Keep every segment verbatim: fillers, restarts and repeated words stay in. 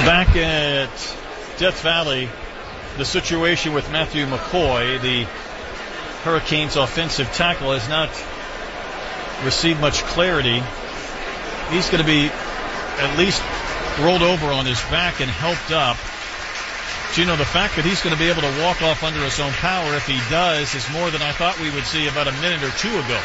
Back at Death Valley, the situation with Matthew McCoy, the Hurricanes offensive tackle, has not received much clarity. He's going to be at least rolled over on his back and helped up. Gino, the fact that he's going to be able to walk off under his own power, if he does, is more than I thought we would see about a minute or two ago.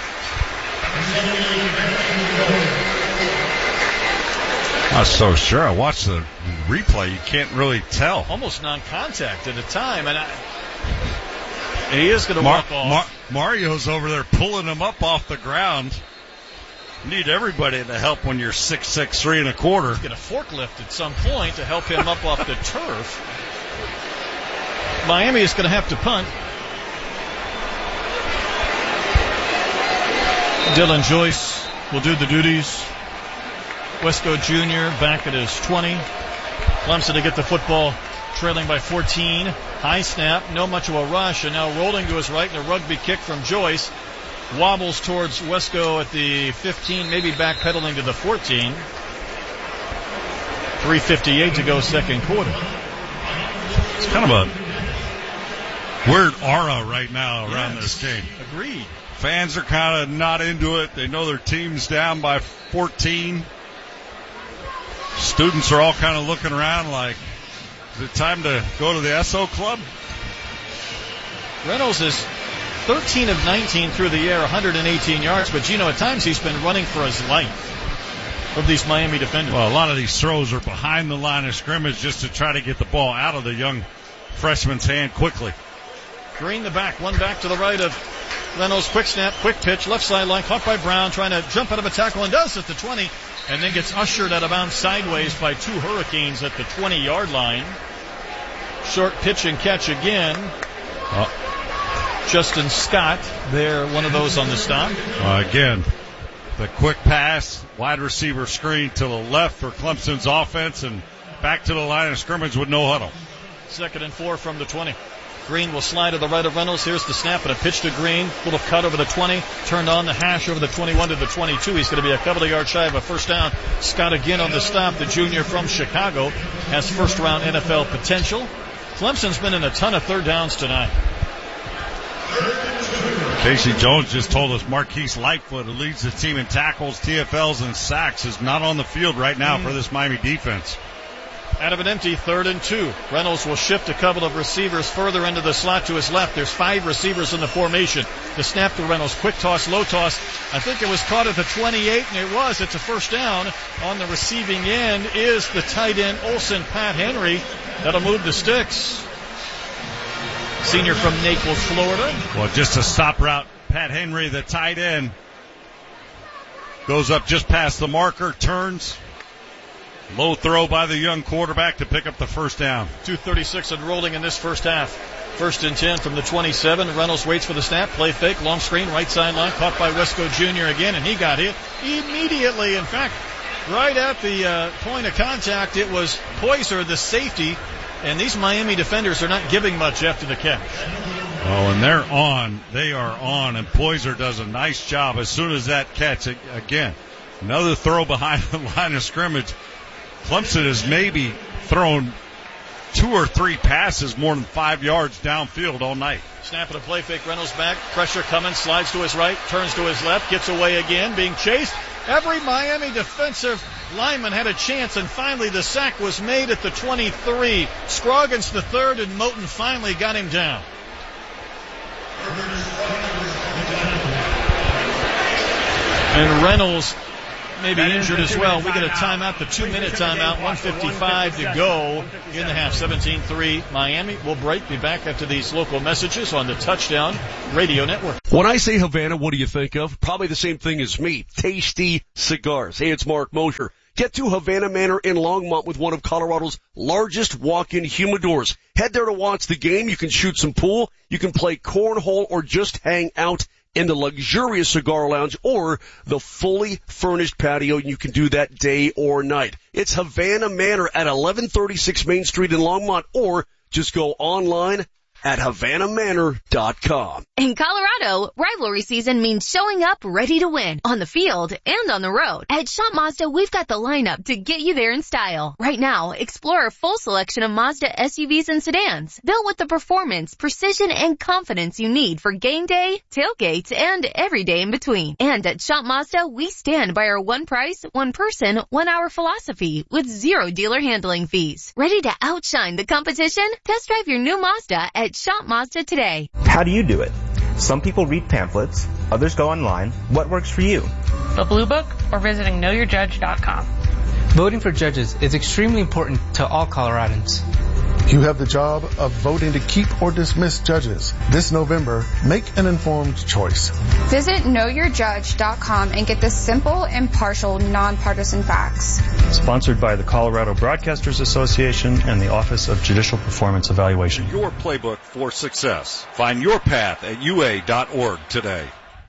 Not so sure. I watched the replay. You can't really tell. Almost non-contact at the time, and, I, and he is going to Mar- walk off. Mar- Mario's over there pulling him up off the ground. You need everybody to help when you're six six, three and a quarter. Get a forklift at some point to help him up off the turf. Miami is going to have to punt. Dylan Joyce will do the duties. Wesco Junior back at his twenty. Clemson to get the football trailing by fourteen. High snap, no much of a rush, and now rolling to his right and a rugby kick from Joyce. Wobbles towards Wesco at the fifteen, maybe backpedaling to the fourteen. three fifty-eight to go second quarter. It's kind of a weird aura right now around yes, this game. Agreed. Fans are kind of not into it. They know their team's down by fourteen. Students are all kind of looking around like, is it time to go to the S O club? Reynolds is thirteen of nineteen through the air, one hundred eighteen yards, but Gino, at times he's been running for his life of these Miami defenders. Well, a lot of these throws are behind the line of scrimmage just to try to get the ball out of the young freshman's hand quickly. Green the back, one back to the right of Reynolds. Quick snap, quick pitch, left sideline, caught by Brown, trying to jump out of a tackle, and does at the twenty, and then gets ushered out of bounds sideways by two Hurricanes at the twenty-yard line. Short pitch and catch again. Oh. Justin Scott there, one of those on the stop. Uh, again, the quick pass, wide receiver screen to the left for Clemson's offense, and back to the line of scrimmage with no huddle. Second and four from the twenty. Green will slide to the right of Reynolds. Here's the snap and a pitch to Green. Little cut over the twenty. Turned on the hash over the twenty-one to the twenty-two. He's going to be a couple of yards shy of a first down. Scott again on the stop. The junior from Chicago has first round N F L potential. Clemson's been in a ton of third downs tonight. Casey Jones just told us Marquise Lightfoot, who leads the team in tackles, T F Ls, and sacks, is not on the field right now mm. for this Miami defense. Out of an empty third and two. Reynolds will shift a couple of receivers further into the slot to his left. There's five receivers in the formation. The snap to Reynolds. Quick toss, low toss. I think it was caught at the twenty-eight, and it was. It's a first down. On the receiving end is the tight end, Olsen, Pat Henry. That'll move the sticks. Senior from Naples, Florida. Well, just a stop route. Pat Henry, the tight end, goes up just past the marker, turns. Low throw by the young quarterback to pick up the first down. two thirty-six and rolling in this first half. First and ten from the twenty-seven. Reynolds waits for the snap. Play fake. Long screen. Right sideline. Caught by Wesco Junior again, and he got hit immediately. In fact, right at the uh, point of contact, it was Poyser, the safety, and these Miami defenders are not giving much after the catch. Oh, and they're on. They are on, and Poyser does a nice job as soon as that catch. Again, another throw behind the line of scrimmage. Clemson has maybe thrown two or three passes more than five yards downfield all night. Snap and a play fake. Reynolds back. Pressure coming. Slides to his right. Turns to his left. Gets away again. Being chased. Every Miami defensive lineman had a chance, and finally the sack was made at the twenty-three. Scroggins the third, and Moten finally got him down. And Reynolds maybe injured as well. We get a timeout, the two-minute timeout, one fifty-five to go in the half. seventeen three Miami. We'll break. Be back after these local messages on the Touchdown Radio Network. When I say Havana, what do you think of? Probably the same thing as me. Tasty cigars. Hey, it's Mark Mosher. Get to Havana Manor in Longmont with one of Colorado's largest walk-in humidors. Head there to watch the game. You can shoot some pool. You can play cornhole or just hang out in the luxurious cigar lounge or the fully furnished patio. You can do that day or night. It's Havana Manor at eleven thirty-six Main Street in Longmont, or just go online at Havana Manor dot com. In Colorado, rivalry season means showing up ready to win on the field and on the road. At Shop Mazda, we've got the lineup to get you there in style. Right now, explore our full selection of Mazda S U Vs and sedans, built with the performance, precision, and confidence you need for game day, tailgates, and every day in between. And at Shop Mazda, we stand by our one price, one person, one hour philosophy with zero dealer handling fees. Ready to outshine the competition? Test drive your new Mazda at Shop Mazda today. How do you do it? Some people read pamphlets, others go online. What works for you? The Blue Book or visiting know your judge dot com. Voting for judges is extremely important to all Coloradans. You have the job of voting to keep or dismiss judges. This November, make an informed choice. Visit know your judge dot com and get the simple, impartial, nonpartisan facts. Sponsored by the Colorado Broadcasters Association and the Office of Judicial Performance Evaluation. Your playbook for success. Find your path at U A dot org today.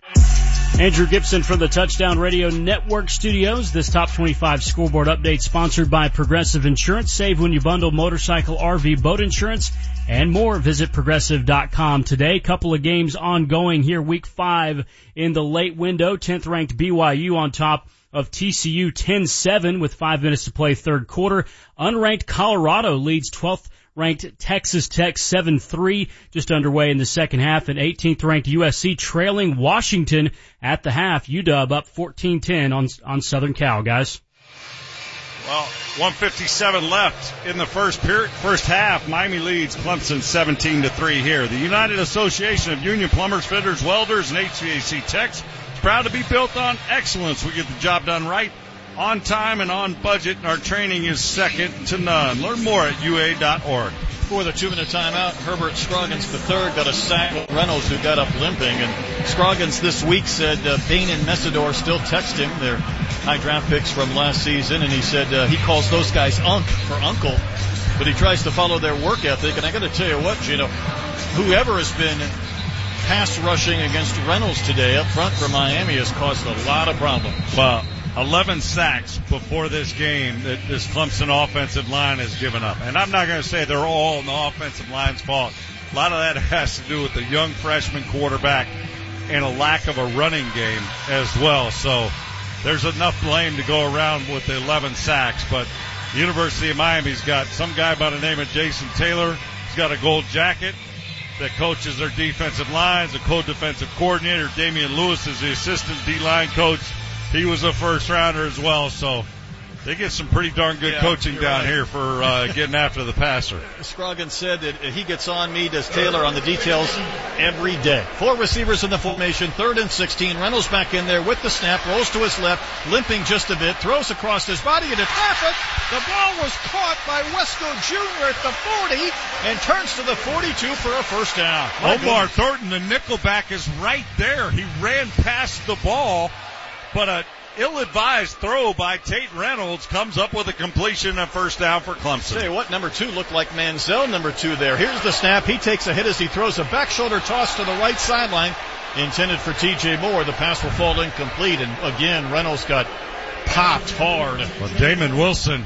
Andrew Gibson from the Touchdown Radio Network studios. This top twenty-five scoreboard update sponsored by Progressive Insurance. Save when you bundle motorcycle, R V, boat insurance, and more. Visit progressive dot com today. Couple of games ongoing here, week five in the late window. tenth ranked B Y U on top of T C U ten seven with five minutes to play third quarter. Unranked Colorado leads twelfth ranked Texas Tech seven three, just underway in the second half, and eighteenth ranked U S C trailing Washington at the half. U W up fourteen ten on on Southern Cal, guys. Well, one fifty-seven left in the first period, first half. Miami leads Clemson seventeen to three here. The United Association of Union Plumbers, Fitters, Welders, and H V A C Techs is proud to be built on excellence. We get the job done right, on time, and on budget, and our training is second to none. Learn more at U A dot org. For the two-minute timeout, Herbert Scroggins the third got a sack with Reynolds, who got up limping. And Scroggins this week said uh, Bain and Messidor still text him. They're high draft picks from last season, and he said uh, he calls those guys Unc for uncle, but he tries to follow their work ethic. And I got to tell you what, Gino, whoever has been pass rushing against Reynolds today up front for Miami has caused a lot of problems. Well, eleven sacks before this game that this Clemson offensive line has given up. And I'm not going to say they're all on the offensive line's fault. A lot of that has to do with the young freshman quarterback and a lack of a running game as well. So there's enough blame to go around with the eleven sacks. But the University of Miami's got some guy by the name of Jason Taylor. He's got a gold jacket that coaches their defensive lines. The co-defensive coordinator, Damian Lewis, is the assistant D-line coach. He was a first rounder as well, so they get some pretty darn good yeah, coaching down right. here for uh, getting after the passer. Scroggins said that he gets on me, does Taylor, on the details every day. Four receivers in the formation, third and sixteen. Reynolds back in there with the snap, rolls to his left, limping just a bit, throws across his body into traffic. The ball was caught by Wesco Junior at the forty and turns to the forty-two for a first down. My Omar goodness. Thornton, the nickelback, is right there. He ran past the ball, but a ill-advised throw by Tate Reynolds comes up with a completion and first down for Clemson. Say what, number two looked like Manziel, number two there. Here's the snap. He takes a hit as he throws a back shoulder toss to the right sideline, intended for T J Moore. The pass will fall incomplete, and again, Reynolds got popped hard. Well, Damon Wilson,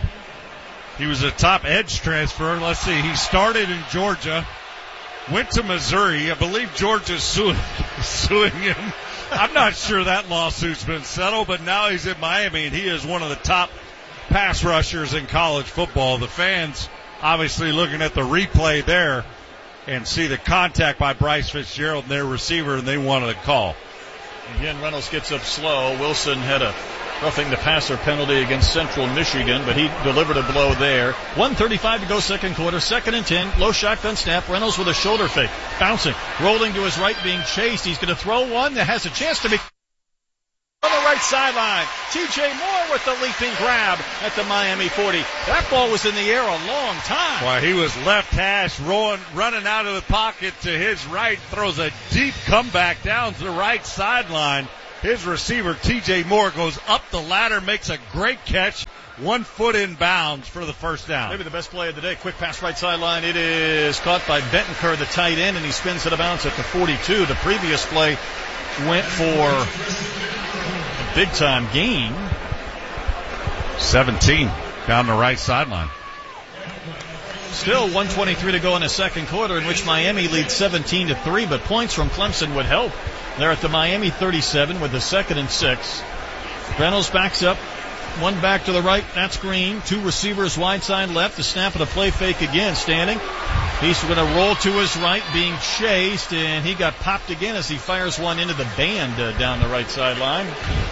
he was a top edge transfer. Let's see, he started in Georgia, went to Missouri. I believe Georgia's suing, suing him. I'm not sure that lawsuit's been settled, but now he's in Miami, and he is one of the top pass rushers in college football. The fans obviously looking at the replay there and see the contact by Bryce Fitzgerald and their receiver, and they wanted a call. Again, Reynolds gets up slow. Wilson had a roughing the passer penalty against Central Michigan, but he delivered a blow there. one thirty-five to go second quarter, second and ten, low shotgun snap. Reynolds with a shoulder fake, bouncing, rolling to his right, being chased. He's going to throw one that has a chance to be on the right sideline. T J Moore with the leaping grab at the Miami forty. That ball was in the air a long time. Well, he was left hash, rolling, running out of the pocket to his right, throws a deep comeback down to the right sideline. His receiver, T J Moore, goes up the ladder, makes a great catch, one foot in bounds for the first down. Maybe the best play of the day. Quick pass right sideline. It is caught by Bentoncourt, the tight end, and he spins it out of bounds at the forty-two. The previous play went for a big-time gain. seventeen down the right sideline. Still one twenty-three to go in the second quarter, in which Miami leads seventeen to three, but points from Clemson would help. They're at the Miami thirty-seven with the second and six. Reynolds backs up. One back to the right. That's Green. Two receivers wide side left. The snap and a play fake again. Standing. He's going to roll to his right, being chased, and he got popped again as he fires one into the band uh, down the right sideline.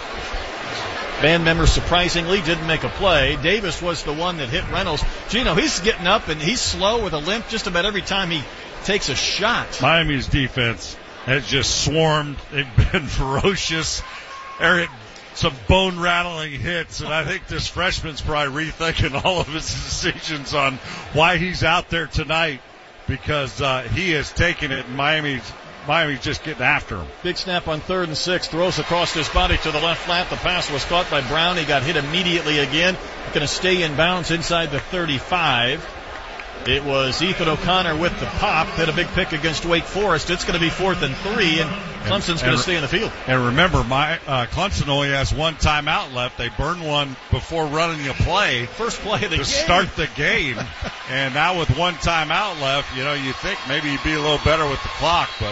Band member surprisingly didn't make a play. Davis was the one that hit Reynolds. Gino, he's getting up and he's slow with a limp just about every time he takes a shot. Miami's defense has just swarmed. They've been ferocious. They're hitting some bone-rattling hits, and I think this freshman's probably rethinking all of his decisions on why he's out there tonight, because uh, he has taken it, and Miami's Miami's just getting after him. Big snap on third and six. Throws across his body to the left flat. The pass was caught by Brown. He got hit immediately again. Going to stay in bounds inside the thirty-five. It was Ethan O'Connor with the pop. Hit a big pick against Wake Forest. It's going to be fourth and three, and Clemson's going to stay in the field. And remember, my uh, Clemson only has one timeout left. They burned one before running a play. First play of the to game. To start the game. And now with one timeout left, you know, you think maybe you'd be a little better with the clock, but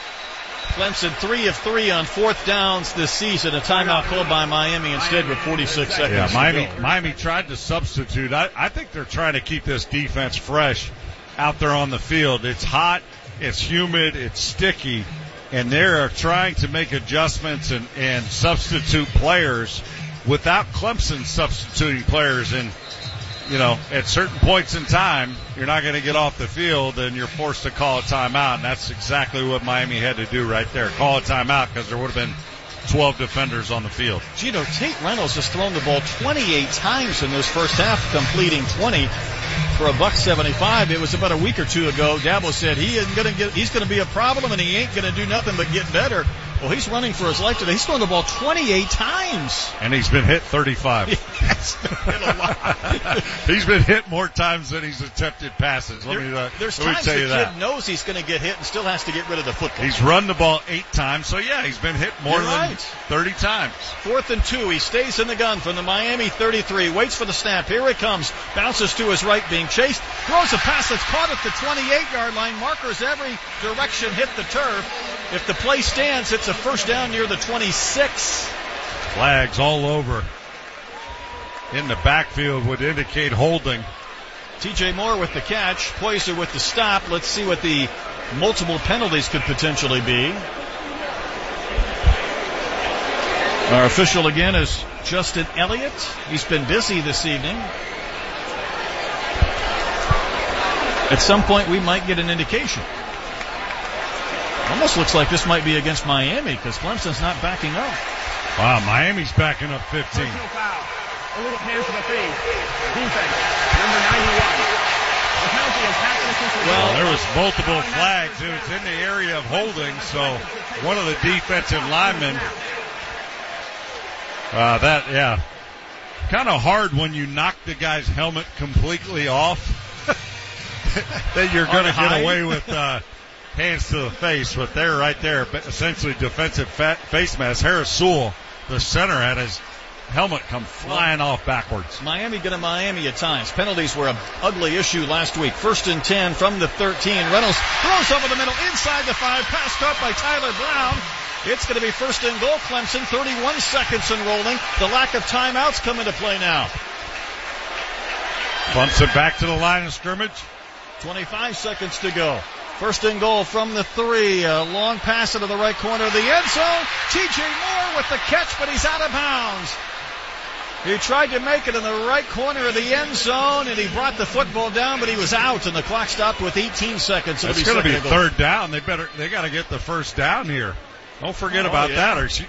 Clemson three of three on fourth downs this season. A timeout called by Miami instead with forty-six seconds yeah, Miami, to go. Miami tried to substitute. I, I think they're trying to keep this defense fresh out there on the field. It's hot, it's humid, it's sticky, and they're trying to make adjustments and, and substitute players without Clemson substituting players. And, you know, at certain points in time, you're not going to get off the field and you're forced to call a timeout. And that's exactly what Miami had to do right there. Call a timeout because there would have been twelve defenders on the field. Gino, Tate Reynolds has thrown the ball twenty-eight times in this first half, completing twenty for a buck seventy-five. It was about a week or two ago. Dabo said he isn't going to get, he's going to be a problem and he ain't going to do nothing but get better. Well, he's running for his life today. He's thrown the ball twenty-eight times. And he's been hit thirty-five. Yes, been a lot. He's been hit more times than he's attempted passes. Let there, me, uh, there's let me times tell the you kid that. knows he's going to get hit and still has to get rid of the football. He's run the ball eight times, so yeah, he's been hit more You're than right. thirty times. Fourth and two. He stays in the gun from the Miami thirty-three. Waits for the snap. Here it comes. Bounces to his right, being chased. Throws a pass that's caught at the twenty-eight-yard line. Markers every direction hit the turf. If the play stands, it's a first down near the twenty-six. Flags all over in the backfield would indicate holding. T J Moore with the catch. Poyser with the stop. Let's see what the multiple penalties could potentially be. Our official again is Justin Elliott. He's been busy this evening. At some point we might get an indication. Almost looks like this might be against Miami because Clemson's not backing up. Wow, Miami's backing up fifteen. Personal foul. A little hands to the face. Defense. Number ninety-one. The penalty is half an assistant. Well, there was multiple flags. It was in the area of holding, so one of the defensive linemen. Uh, that, yeah. Kind of hard when you knock the guy's helmet completely off. That you're going to get away with uh, hands to the face, but they're right there, essentially defensive fat face mask. Harris Sewell, the center, had his helmet come flying off backwards. Miami getting Miami at times. Penalties were an ugly issue last week. First and ten from the thirteen. Reynolds throws over the middle inside the five. Pass caught by Tyler Brown. It's going to be first and goal, Clemson. thirty-one seconds and rolling. The lack of timeouts come into play now. Clemson back to the line of scrimmage. twenty-five seconds to go. First and goal from the three. A long pass into the right corner of the end zone. T J Moore with the catch, but he's out of bounds. He tried to make it in the right corner of the end zone, and he brought the football down, but he was out, and the clock stopped with eighteen seconds. It's going to be third down. They better, they got to get the first down here. Don't forget oh, about yeah. that. Or she...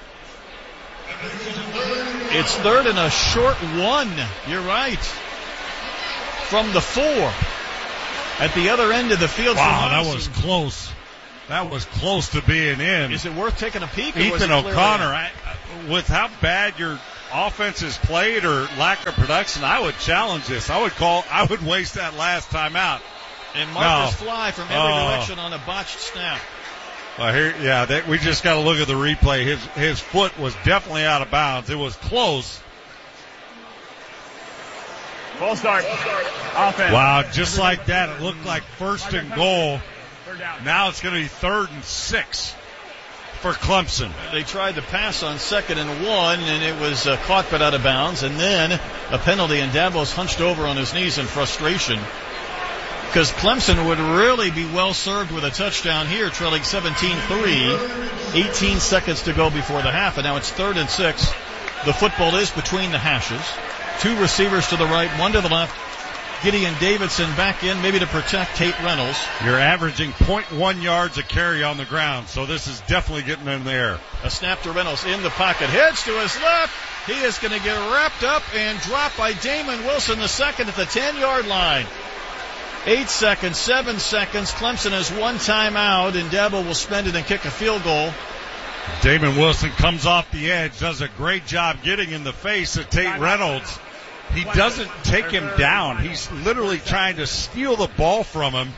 It's third and a short one. You're right. From the four. At the other end of the field. Wow, that was close. That was close to being in. Is it worth taking a peek? Or Ethan O'Connor, I, with how bad your offense is played or lack of production, I would challenge this. I would call, I would waste that last time out. And Marcus no. Fly from every uh, direction on a botched snap. Well, here, yeah, they, we just got to look at the replay. His his foot was definitely out of bounds. It was close. Full start. Offense. Wow, just like that, it looked like first and goal. Now it's going to be third and six for Clemson. They tried to pass on second and one, and it was uh, caught but out of bounds, and then a penalty, and Dabo's hunched over on his knees in frustration because Clemson would really be well served with a touchdown here, trailing seventeen three, eighteen seconds to go before the half, and now it's third and six. The football is between the hashes. Two receivers to the right, one to the left. Gideon Davidson back in, maybe to protect Tate Reynolds. You're averaging point one yards a carry on the ground, so this is definitely getting in the air. A snap to Reynolds in the pocket. Heads to his left. He is going to get wrapped up and dropped by Damon Wilson the second at the ten-yard line. Eight seconds, seven seconds. Clemson has one timeout, and Dabo will spend it and kick a field goal. Damon Wilson comes off the edge, does a great job getting in the face of Tate Reynolds. He doesn't take him down. He's literally trying to steal the ball from him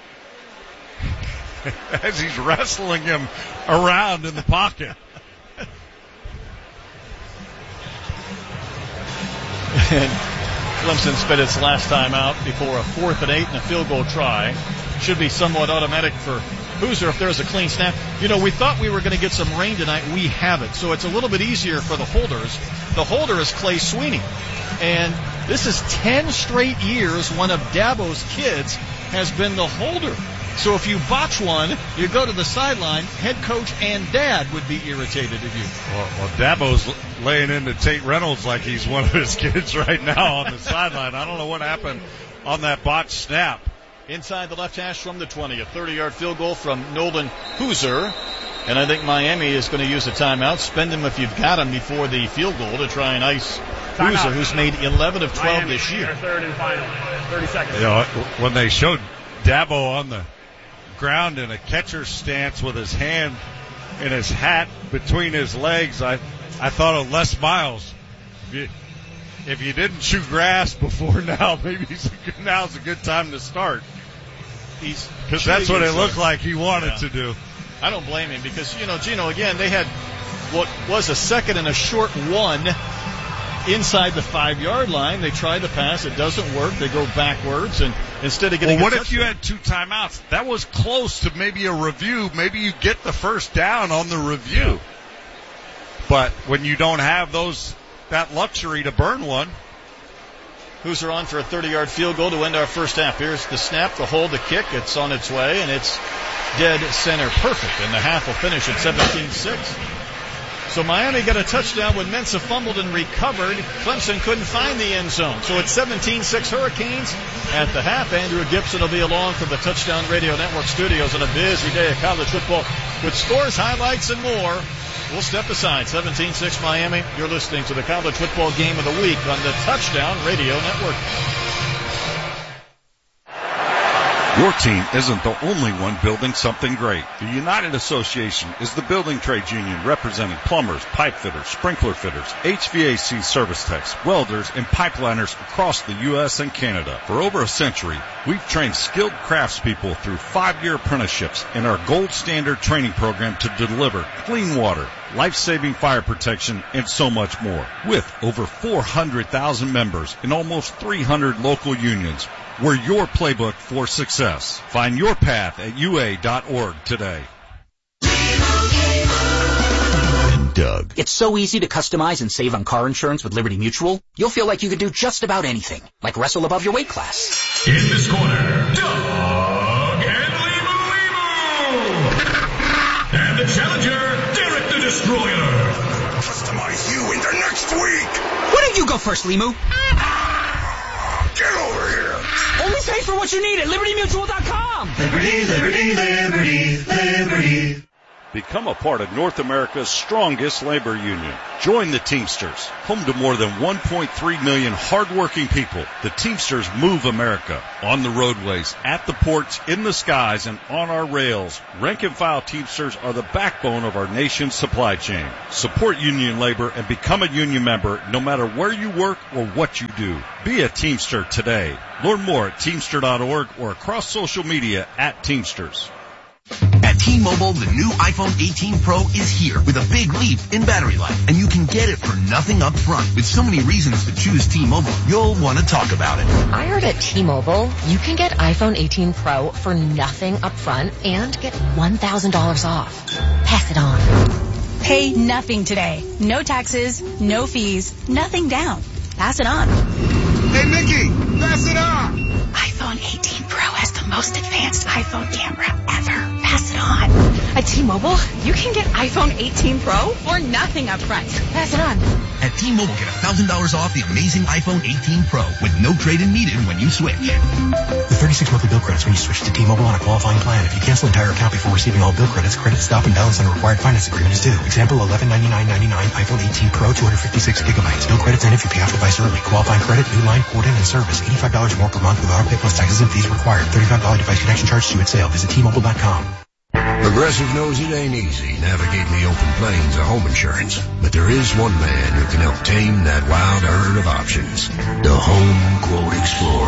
as he's wrestling him around in the pocket. And Clemson spent its last time out before a fourth and eight and a field goal try. Should be somewhat automatic for Hoosier if there's a clean snap. You know, we thought we were going to get some rain tonight. We haven't. So it's a little bit easier for the holders. The holder is Clay Sweeney. And this is ten straight years one of Dabo's kids has been the holder. So if you botch one, you go to the sideline, head coach and dad would be irritated at you. Well, well Dabo's laying into Tate Reynolds like he's one of his kids right now on the sideline. I don't know what happened on that botched snap. Inside the left hash from the twenty, a thirty-yard field goal from Nolan Hoosier. And I think Miami is going to use a timeout. Spend him if you've got him before the field goal to try and ice Hoosier, who's made eleven of twelve Miami, this year. Third and final. thirty seconds. You know, when they showed Dabo on the ground in a catcher's stance with his hand in his hat between his legs, I, I thought of Les Miles. If you, if you didn't chew grass before now, maybe he's a good, now's a good time to start. He's Because that's what it looked like he wanted yeah. to do. I don't blame him because, you know, Gino, again, they had what was a second and a short one inside the five-yard line. They try to pass. It doesn't work. They go backwards, and instead of getting well, what a if you had two timeouts? That was close to maybe a review. Maybe you get the first down on the review. Yeah. But when you don't have those that luxury to burn one. Hoosier on for a thirty-yard field goal to end our first half. Here's the snap, the hold, the kick. It's on its way, and it's dead center perfect, and the half will finish at seventeen six. So Miami got a touchdown when Mensah fumbled and recovered. Clemson couldn't find the end zone. So it's seventeen six Hurricanes at the half. Andrew Gibson will be along from the Touchdown Radio Network studios on a busy day of college football with scores, highlights, and more. We'll step aside. seventeen six Miami. You're listening to the college football game of the week on the Touchdown Radio Network. Your team isn't the only one building something great. The United Association is the building trades union representing plumbers, pipe fitters, sprinkler fitters, H V A C service techs, welders, and pipeliners across the U S and Canada. For over a century, we've trained skilled craftspeople through five-year apprenticeships in our gold standard training program to deliver clean water, life-saving fire protection, and so much more. With over four hundred thousand members in almost three hundred local unions, we're your playbook for success. Find your path at U A dot org today. And Doug. It's so easy to customize and save on car insurance with Liberty Mutual. You'll feel like you could do just about anything, like wrestle above your weight class. In this corner, Doug and Limu Limu. And the challenger, Derek the Destroyer. Customize you into next week. Why don't you go first, Limu? Get over here. Only pay for what you need at Liberty Mutual dot com. Liberty, Liberty, Liberty, Liberty. Become a part of North America's strongest labor union. Join the Teamsters, home to more than one point three million hardworking people. The Teamsters move America on the roadways, at the ports, in the skies, and on our rails. Rank and file Teamsters are the backbone of our nation's supply chain. Support union labor and become a union member no matter where you work or what you do. Be a Teamster today. Learn more at Teamster dot org or across social media at Teamsters. At T-Mobile, the new iPhone eighteen Pro is here with a big leap in battery life, and you can get it for nothing up front. With so many reasons to choose T-Mobile, you'll want to talk about it. I heard at T-Mobile, you can get iPhone eighteen Pro for nothing up front and get one thousand dollars off. Pass it on. Pay nothing today. No taxes, no fees, nothing down. Pass it on. Hey, Mickey, pass it on. iPhone eighteen Pro has the most advanced iPhone camera ever. Pass it on. At T-Mobile, you can get iPhone eighteen Pro for nothing up front. Pass it on. At T-Mobile, get one thousand dollars off the amazing iPhone eighteen Pro with no trade-in needed when you switch. With thirty-six monthly bill credits when you switch to T-Mobile on a qualifying plan. If you cancel entire account before receiving all bill credits, credit stop and balance on a required finance agreement is due. Example, eleven ninety-nine ninety-nine iPhone eighteen Pro, two hundred fifty-six gigabytes. Bill credits end if you pay off device early. Qualifying credit, new line, port in, and service. eighty-five dollars more per month with auto pay plus taxes and fees required. thirty-five dollars device connection charge due at sale. Visit T Mobile dot com. Progressive knows it ain't easy navigating the open plains of home insurance, but there is one man who can help tame that wild herd of options. The Home Quote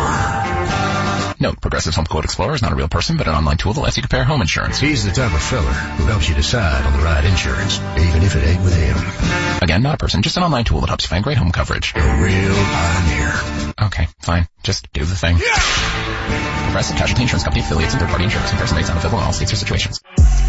Explorer. Note, Progressive's Home Quote Explorer is not a real person, but an online tool that lets you compare home insurance. He's the type of fella who helps you decide on the right insurance, even if it ain't with him. Again, not a person, just an online tool that helps you find great home coverage. A real pioneer. Okay, fine. Just do the thing. Yeah! Progressive Casualty Insurance Company, affiliates, and third-party insurance. Comparison rates unavailable in all states or situations.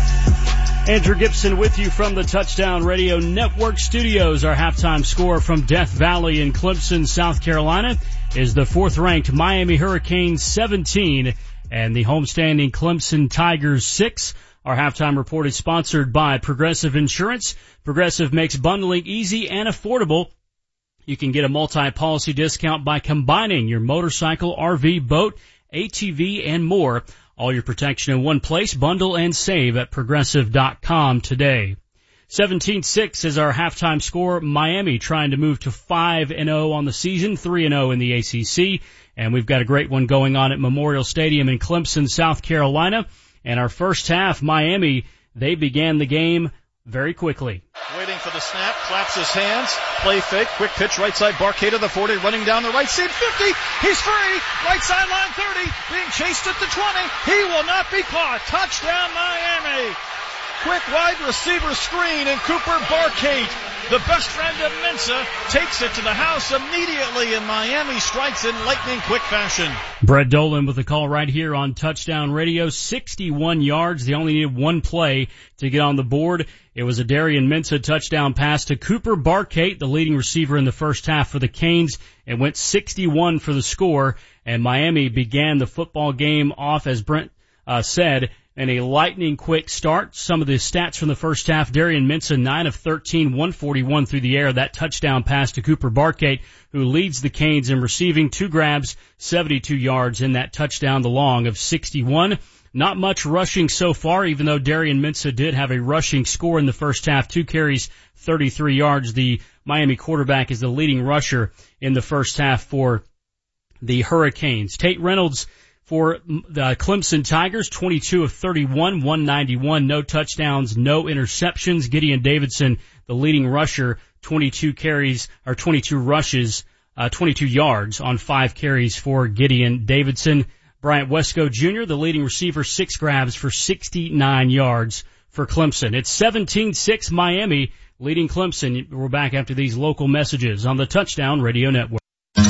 Andrew Gibson with you from the Touchdown Radio Network studios. Our halftime score from Death Valley in Clemson, South Carolina is the fourth-ranked Miami Hurricanes seventeen and the homestanding Clemson Tigers six. Our halftime report is sponsored by Progressive Insurance. Progressive makes bundling easy and affordable. You can get a multi-policy discount by combining your motorcycle, R V, boat, A T V, and more. All your protection in one place. Bundle and save at progressive dot com today. seventeen six is our halftime score. Miami trying to move to five and oh on the season, three and oh in the A C C. And we've got a great one going on at Memorial Stadium in Clemson, South Carolina. And our first half, Miami, they began the game very quickly. Waiting for the snap, claps his hands, play fake, quick pitch, right side, Barcade to the forty, running down the right side, fifty, he's free, right sideline thirty, being chased at the twenty, he will not be caught, touchdown Miami. Quick wide receiver screen, and Cooper Barcade, the best friend of Mensa, takes it to the house immediately, and Miami strikes in lightning quick fashion. Brett Dolan with the call right here on Touchdown Radio. sixty-one yards. They only needed one play to get on the board. It was a Darian Mensa touchdown pass to Cooper Barcade, the leading receiver in the first half for the Canes. It went sixty-one for the score, and Miami began the football game off, as Brent uh, said, and a lightning quick start. Some of the stats from the first half: Darian Mensa, nine of thirteen, one forty-one through the air. That touchdown pass to Cooper Barcade, who leads the Canes in receiving, two grabs, seventy-two yards in that touchdown, the long of sixty-one. Not much rushing so far, even though Darian Mensa did have a rushing score in the first half. Two carries, thirty-three yards. The Miami quarterback is the leading rusher in the first half for the Hurricanes. Tate Reynolds for the Clemson Tigers, twenty-two of thirty-one, one ninety-one, no touchdowns, no interceptions. Gideon Davidson, the leading rusher, twenty-two carries, or twenty-two rushes, uh, twenty-two yards on five carries for Gideon Davidson. Bryant Wesco Junior, the leading receiver, six grabs for sixty-nine yards for Clemson. It's seventeen six Miami leading Clemson. We're back after these local messages on the Touchdown Radio Network.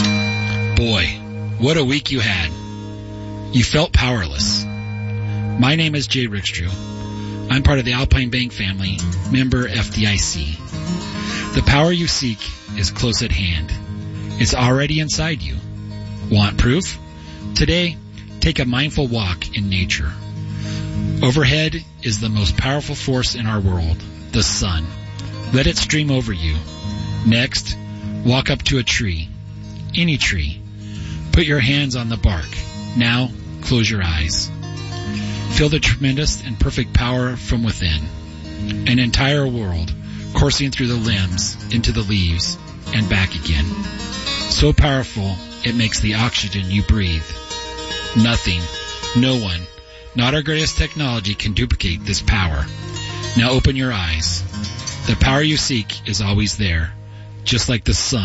Boy, what a week you had. You felt powerless. My name is Jay Rickstrew. I'm part of the Alpine Bank family, member F D I C. The power you seek is close at hand. It's already inside you. Want proof? Today, take a mindful walk in nature. Overhead is the most powerful force in our world, the sun. Let it stream over you. Next, walk up to a tree, any tree. Put your hands on the bark. Now, close your eyes. Feel the tremendous and perfect power from within. An entire world coursing through the limbs, into the leaves, and back again. So powerful, it makes the oxygen you breathe. Nothing, no one, not our greatest technology can duplicate this power. Now open your eyes. The power you seek is always there, just like the sun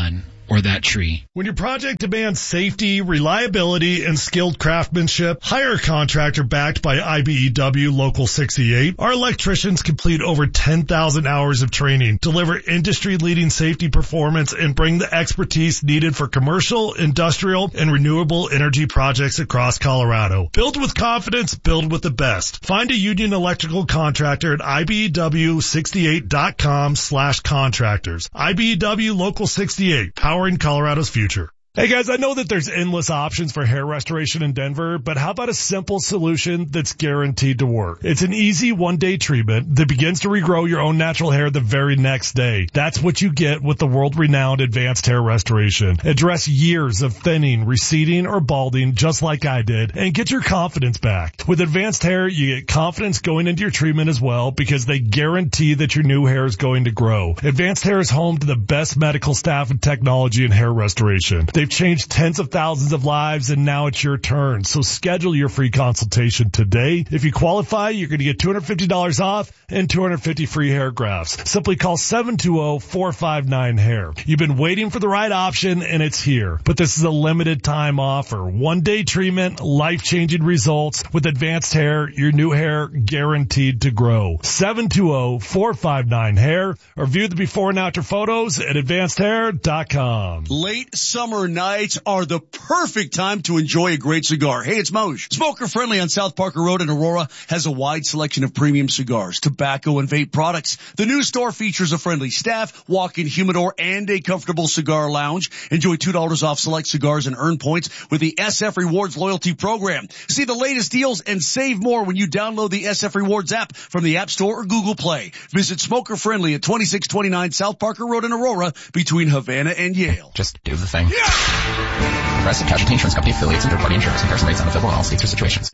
or that tree. When your project demands safety, reliability, and skilled craftsmanship, hire a contractor backed by I B E W Local sixty-eight. Our electricians complete over ten thousand hours of training, deliver industry-leading safety performance, and bring the expertise needed for commercial, industrial, and renewable energy projects across Colorado. Build with confidence, build with the best. Find a union electrical contractor at I B E W sixty-eight dot com slash contractors. I B E W Local sixty-eight, powering Colorado's future. Hey guys, I know that there's endless options for hair restoration in Denver, but how about a simple solution that's guaranteed to work? It's an easy one-day treatment that begins to regrow your own natural hair the very next day. That's what you get with the world-renowned Advanced Hair Restoration. Address years of thinning, receding, or balding just like I did, and get your confidence back. With Advanced Hair, you get confidence going into your treatment as well because they guarantee that your new hair is going to grow. Advanced Hair is home to the best medical staff and technology in hair restoration. They They've changed tens of thousands of lives, and now it's your turn. So schedule your free consultation today. If you qualify, you're going to get two hundred fifty dollars off and two hundred fifty free hair grafts. Simply call seven two zero, four five nine, hair. You've been waiting for the right option, and it's here. But this is a limited time offer. One-day treatment, life-changing results. With Advanced Hair, your new hair guaranteed to grow. seven two zero, four five nine, hair, or view the before and after photos at advanced hair dot com. Late summer nights are the perfect time to enjoy a great cigar. Hey, it's Moj. Smoker Friendly on South Parker Road in Aurora has a wide selection of premium cigars, tobacco, and vape products. The new store features a friendly staff, walk-in humidor, and a comfortable cigar lounge. Enjoy two dollars off select cigars and earn points with the S F Rewards loyalty program. See the latest deals and save more when you download the S F Rewards app from the App Store or Google Play. Visit Smoker Friendly at twenty-six twenty-nine South Parker Road in Aurora between Havana and Yale. Just do the thing. Yeah! Progressive Casualty Insurance Company affiliates and third-party insurance. Comparison rates unavailable in all states or situations.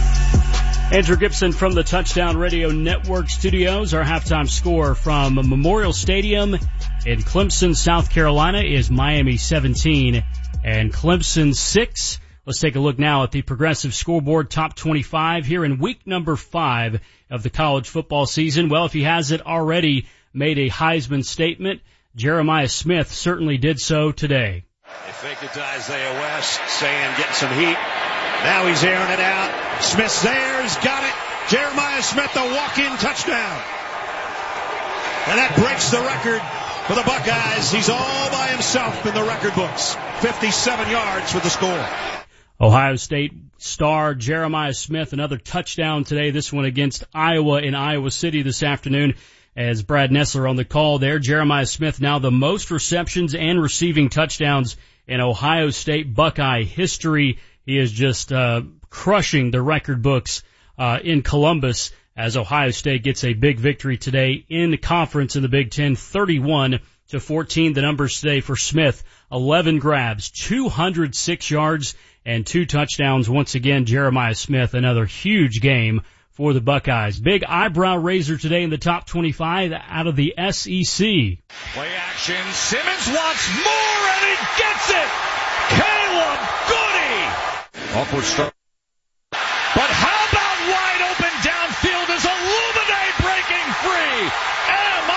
Andrew Gibson from the Touchdown Radio Network studios. Our halftime score from Memorial Stadium in Clemson, South Carolina is Miami seventeen and Clemson six. Let's take a look now at the Progressive Scoreboard Top twenty-five here in week number five of the college football season. Well, if he hasn't already made a Heisman statement, Jeremiah Smith certainly did so today. They fake it to Isaiah West, saying getting some heat. Now he's airing it out. Smith's there, he's got it. Jeremiah Smith, a walk-in touchdown. And that breaks the record for the Buckeyes. He's all by himself in the record books. fifty-seven yards for the score. Ohio State star Jeremiah Smith, another touchdown today. This one against Iowa in Iowa City this afternoon. As Brad Nessler on the call there, Jeremiah Smith now the most receptions and receiving touchdowns in Ohio State Buckeye history. He is just uh crushing the record books uh in Columbus as Ohio State gets a big victory today in the conference in the Big Ten, thirty-one to fourteen. The numbers today for Smith, eleven grabs, two hundred six yards, and two touchdowns. Once again, Jeremiah Smith, another huge game for the Buckeyes. Big eyebrow raiser today in the top twenty-five out of the S E C. Play action. Simmons wants more, and he gets it. Caleb Goody. Awkward start. But how about wide open downfield is Illuminate breaking free. M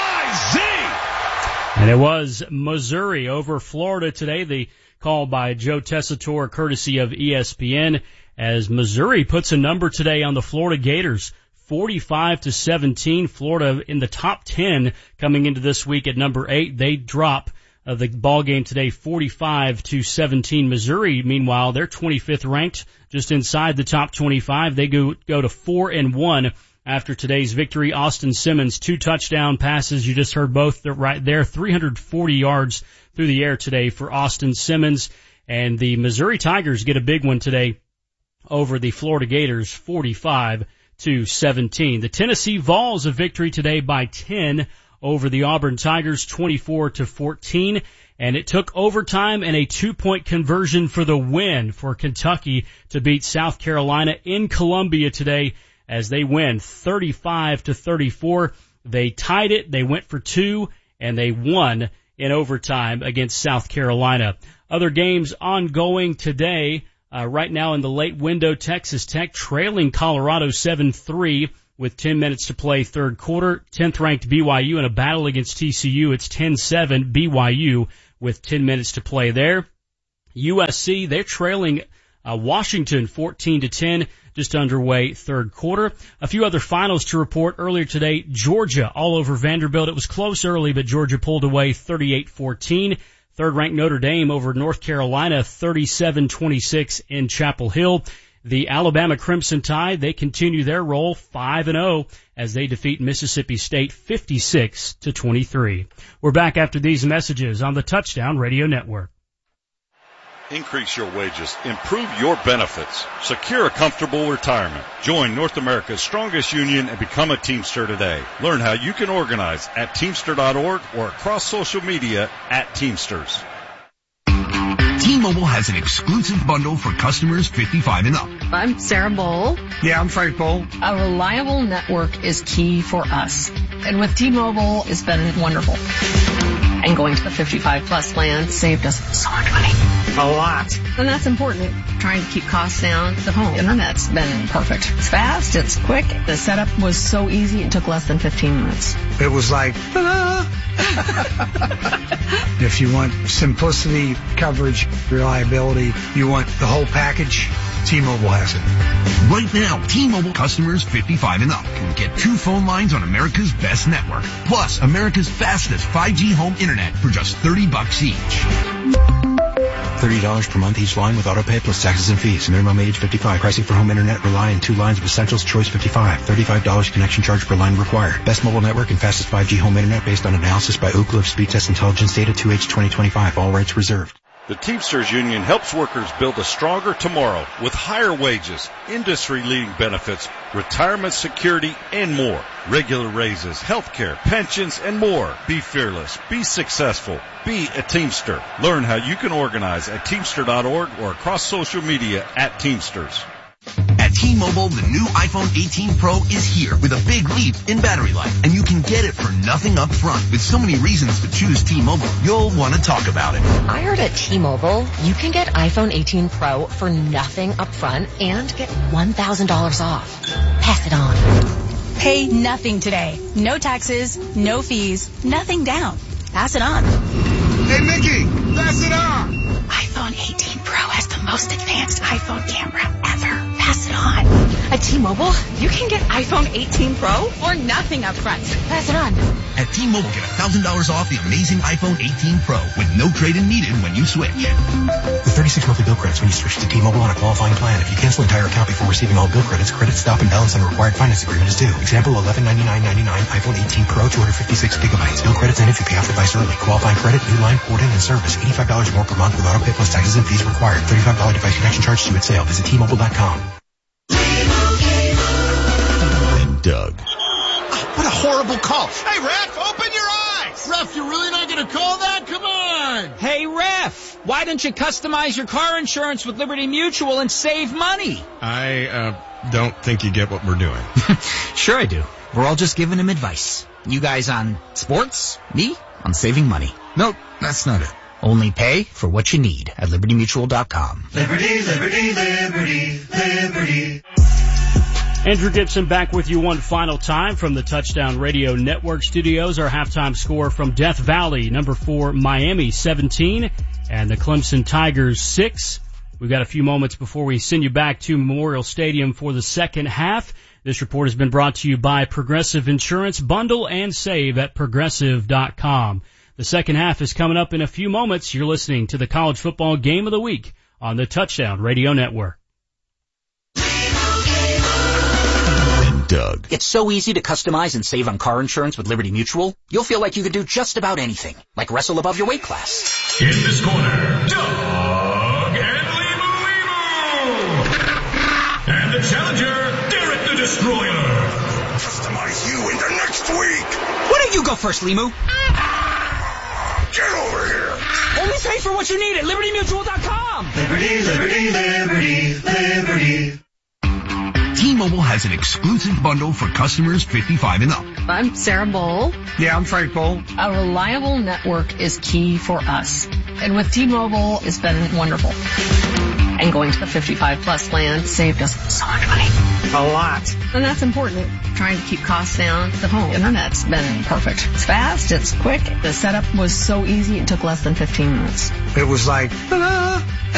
I Z. And it was Missouri over Florida today. The call by Joe Tessitore, courtesy of E S P N. As Missouri puts a number today on the Florida Gators, forty-five to seventeen. Florida in the top ten coming into this week at number eight. They drop uh, the ball game today, forty-five to seventeen. Missouri, meanwhile, they're twenty-fifth ranked, just inside the top twenty-five. They go go to four and one after today's victory. Austin Simmons, two touchdown passes. You just heard both. They're right there, three hundred forty yards through the air today for Austin Simmons. And the Missouri Tigers get a big one today over the Florida Gators, forty-five to seventeen. The Tennessee Vols a victory today by ten over the Auburn Tigers, twenty-four to fourteen. And it took overtime and a two-point conversion for the win for Kentucky to beat South Carolina in Columbia today as they win thirty-five to thirty-four. They tied it, they went for two, and they won in overtime against South Carolina. Other games ongoing today. Uh, right now in the late window, Texas Tech trailing Colorado seven three with ten minutes to play third quarter. tenth ranked B Y U in a battle against T C U. It's ten seven. B Y U with ten minutes to play there. U S C, they're trailing uh, Washington fourteen to ten, just underway third quarter. A few other finals to report earlier today. Georgia all over Vanderbilt. It was close early, but Georgia pulled away thirty-eight fourteen. Third-ranked Notre Dame over North Carolina thirty-seven twenty-six in Chapel Hill. The Alabama Crimson Tide, they continue their roll five and oh as they defeat Mississippi State fifty-six to twenty-three. We're back after these messages on the Touchdown Radio Network. Increase your wages, improve your benefits, secure a comfortable retirement. Join North America's strongest union and become a Teamster today. Learn how you can organize at teamster dot org or across social media at Teamsters. T-Mobile has an exclusive bundle for customers fifty-five and up. I'm Sarah Bowl. Yeah, I'm Frank Bowl. A reliable network is key for us. And with T-Mobile, it's been wonderful. And going to the fifty-five plus plan saved us so much money. A lot. And that's important. Trying to keep costs down. The home internet's been perfect. It's fast, it's quick. The setup was so easy, it took less than fifteen minutes. It was like, ah. If you want simplicity, coverage, reliability, you want the whole package, T-Mobile has it. Right now, T-Mobile customers fifty-five and up can get two phone lines on America's best network, plus America's fastest five G home internet for just thirty bucks each. thirty dollars per month each line with autopay plus taxes and fees. Minimum age fifty-five. Pricing for home internet rely on two lines of Essentials Choice fifty-five. thirty-five dollars connection charge per line required. Best mobile network and fastest five G home internet based on analysis by Ookla of Speed Test Intelligence Data two H twenty twenty-five. All rights reserved. The Teamsters Union helps workers build a stronger tomorrow with higher wages, industry-leading benefits, retirement security, and more. Regular raises, health care, pensions, and more. Be fearless. Be successful. Be a Teamster. Learn how you can organize at teamster dot org or across social media at Teamsters. At T-Mobile, the new iPhone eighteen Pro is here with a big leap in battery life, and you can get it for nothing up front. With so many reasons to choose T-Mobile, you'll want to talk about it. I heard at T-Mobile, you can get iPhone eighteen Pro for nothing up front and get one thousand dollars off. Pass it on. Pay nothing today. No taxes, no fees, nothing down. Pass it on. Hey, Mickey, pass it on. iPhone eighteen Pro has the most advanced iPhone camera ever. Pass it on. At T-Mobile, you can get iPhone eighteen Pro for nothing up front. Pass it on. At T-Mobile, get one thousand dollars off the amazing iPhone eighteen Pro with no trade-in needed when you switch. With thirty-six monthly bill credits when you switch to T-Mobile on a qualifying plan. If you cancel entire account before receiving all bill credits, credit stop and balance on a required finance agreement is due. Example, eleven ninety-nine ninety-nine iPhone eighteen Pro, two hundred fifty-six gigabytes. Bill credits end if you pay off device early. Qualifying credit, new line, port in, and service. eighty-five dollars more per month with autopay plus taxes and fees required. thirty-five dollars device connection charge due at sale. Visit T Mobile dot com. And Doug. Oh, what a horrible call. Hey, ref, open your eyes. Ref, you're really not going to call that? Come on. Hey, ref, why don't you customize your car insurance with Liberty Mutual and save money? I uh, don't think you get what we're doing. Sure I do. We're all just giving him advice. You guys on sports, me on saving money. Nope, that's not it. Only pay for what you need at liberty mutual dot com. Liberty, liberty, liberty, liberty. Andrew Gibson back with you one final time from the Touchdown Radio Network studios. Our halftime score from Death Valley, number four, Miami seventeen, and the Clemson Tigers six. We've got a few moments before we send you back to Memorial Stadium for the second half. This report has been brought to you by Progressive Insurance. Bundle and save at progressive dot com. The second half is coming up in a few moments. You're listening to the College Football Game of the Week on the Touchdown Radio Network. And Doug. It's so easy to customize and save on car insurance with Liberty Mutual. You'll feel like you could do just about anything, like wrestle above your weight class. In this corner, Doug and Limu Limu. And the challenger, Derek the Destroyer. Customize you into next week. Why don't you go first, Limu? Get over here. Only pay for what you need at liberty mutual dot com. Liberty, liberty, liberty, liberty. T-Mobile has an exclusive bundle for customers fifty-five and up. I'm Sarah Bowl. Yeah, I'm Frank Bowl. A reliable network is key for us. And with T-Mobile, it's been wonderful. And going to the fifty-five plus plan saved us so much money. A lot. And that's important. Trying to keep costs down. The home internet's been perfect. It's fast, it's quick. The setup was so easy, it took less than fifteen minutes. It was like, ta-da!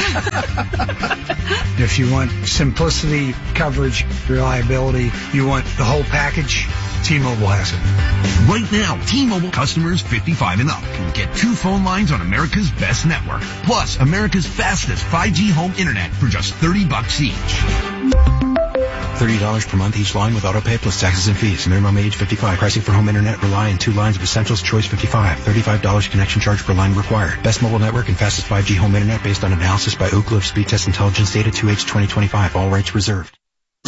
If you want simplicity, coverage, reliability, you want the whole package, T-Mobile has it. Right now, T-Mobile customers fifty-five and up can get two phone lines on America's best network, plus America's fastest five G home internet for just thirty bucks each. thirty dollars per month each line with auto pay plus taxes and fees. Minimum age fifty-five. Pricing for home internet rely on two lines of Essentials Choice fifty-five. thirty-five dollars connection charge per line required. Best mobile network and fastest five G home internet based on analysis by Ookla of Speed Test Intelligence data two H twenty twenty-five. All rights reserved.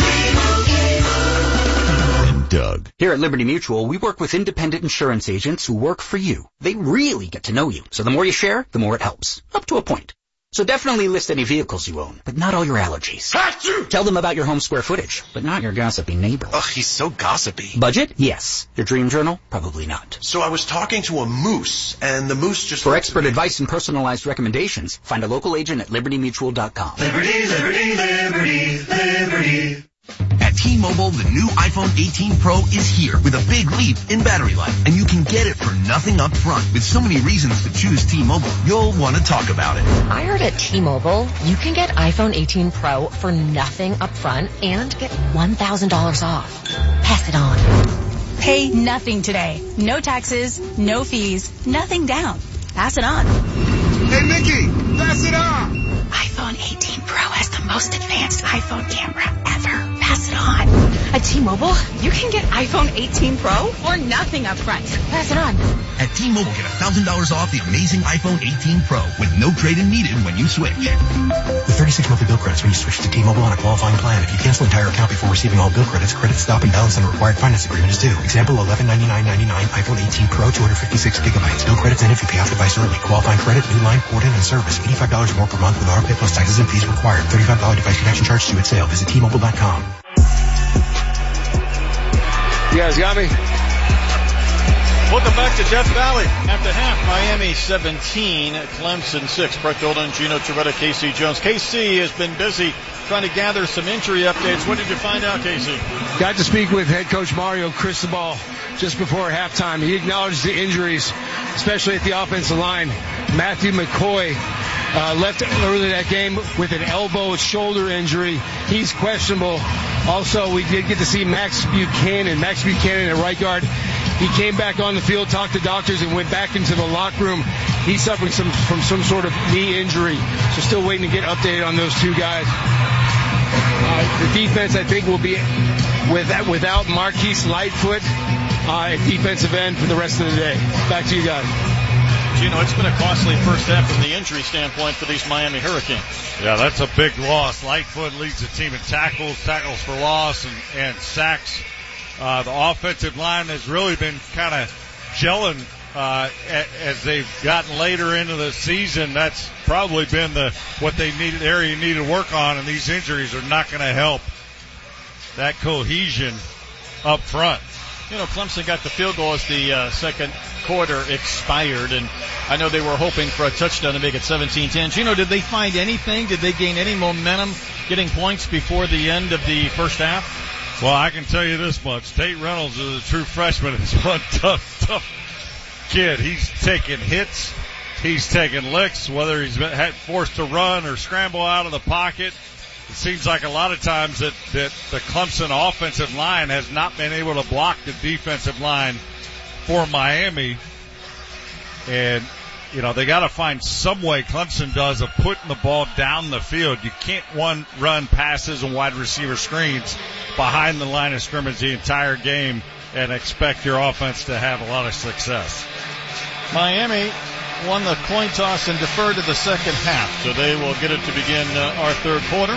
And Doug. Here at Liberty Mutual, we work with independent insurance agents who work for you. They really get to know you. So the more you share, the more it helps. Up to a point. So definitely list any vehicles you own, but not all your allergies. Achoo! Tell them about your home square footage, but not your gossipy neighbor. Ugh, he's so gossipy. Budget? Yes. Your dream journal? Probably not. So I was talking to a moose, and the moose just... For expert advice and personalized recommendations, find a local agent at liberty mutual dot com. Liberty, liberty, liberty, liberty. At T-Mobile, the new iPhone eighteen Pro is here with a big leap in battery life, and you can get it for nothing up front. With so many reasons to choose T-Mobile, you'll want to talk about it. I heard at T-Mobile, you can get iPhone eighteen Pro for nothing up front and get one thousand dollars off. Pass it on. Pay nothing today. No taxes, no fees, nothing down. Pass it on. Hey, Mickey, pass it on. iPhone eighteen Pro has the most advanced iPhone camera ever. Pass it on. At T-Mobile, you can get iPhone eighteen Pro for nothing up front. Pass it on. At T-Mobile, get one thousand dollars off the amazing iPhone eighteen Pro with no trade-in needed when you switch. With thirty-six monthly bill credits when you switch to T-Mobile on a qualifying plan. If you cancel an entire account before receiving all bill credits, credit stop and balance on a required finance agreement is due. Example, eleven ninety-nine ninety-nine iPhone eighteen Pro, two hundred fifty-six gigabytes. Bill credits in if you pay off device early. Qualifying credit, new line, port in, and service. eighty-five dollars more per month with auto pay plus taxes and fees required. thirty-five dollars device connection charge due at sale. Visit T Mobile dot com. You guys got me? Welcome back to Death Valley. After half, Miami seventeen, Clemson six. Brett Golden, Gino Toretta, K C Jones. K C has been busy trying to gather some injury updates. What did you find out, K C? Got to speak with head coach Mario Cristobal just before halftime. He acknowledged the injuries, especially at the offensive line. Matthew McCoy uh, left early that game with an elbow shoulder injury. He's questionable. Also, we did get to see Max Buchanan. Max Buchanan at right guard. He came back on the field, talked to doctors, and went back into the locker room. He's suffering some, from some sort of knee injury. So still waiting to get updated on those two guys. Uh, the defense, I think, will be with, without Marquise Lightfoot uh, at defensive end for the rest of the day. Back to you guys. Gino, it's been a costly first half from the injury standpoint for these Miami Hurricanes. Yeah, that's a big loss. Lightfoot leads the team in tackles, tackles for loss, and, and sacks. Uh, the offensive line has really been kind of gelling uh, as they've gotten later into the season. That's probably been the what they needed area you need to work on, and these injuries are not going to help that cohesion up front. You know, Clemson got the field goal as the uh, second quarter expired, and I know they were hoping for a touchdown to make it seventeen ten. Gino, did they find anything? Did they gain any momentum getting points before the end of the first half? Well, I can tell you this much. Tate Reynolds is a true freshman. It's one tough, tough kid. He's taking hits. He's taking licks, whether he's been had forced to run or scramble out of the pocket. It seems like a lot of times that, that the Clemson offensive line has not been able to block the defensive line for Miami. And, you know, they got to find some way, Clemson does, of putting the ball down the field. You can't one run passes and wide receiver screens behind the line of scrimmage the entire game and expect your offense to have a lot of success. Miami won the coin toss and deferred to the second half, so they will get it to begin uh, our third quarter.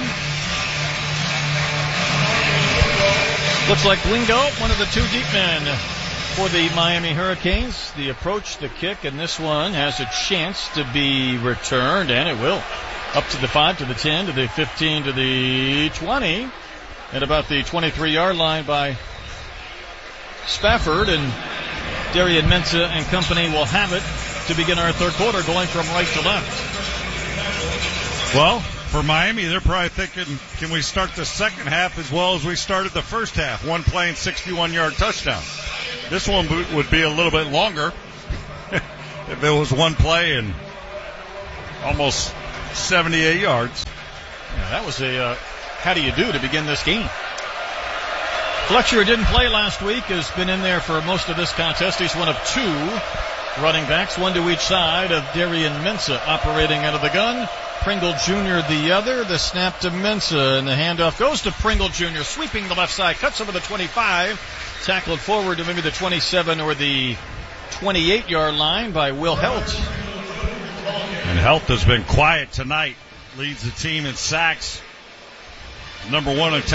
Looks like Wingo, one of the two deep men for the Miami Hurricanes. The approach, the kick, and this one has a chance to be returned, and it will. Up to the five, to the ten, to the fifteen, to the twenty, at about the twenty-three-yard line by Spafford, and Darian Mensah and company will have it to begin our third quarter, going from right to left. Well, For Miami, they're probably thinking, can we start the second half as well as we started the first half? One play and sixty-one-yard touchdown. This one would be a little bit longer if it was one play and almost seventy-eight yards. Yeah, that was a uh, how do you do to begin this game. Fletcher didn't play last week, has been in there for most of this contest. He's one of two running backs, one to each side of Darian Mensah operating out of the gun. Pringle Junior the other. The snap to Mensah, and the handoff goes to Pringle Junior Sweeping the left side, cuts over the twenty-five, tackled forward to maybe the twenty-seven or the twenty-eight-yard line by Will Helt. And Helt has been quiet tonight. Leads the team in sacks. Number one in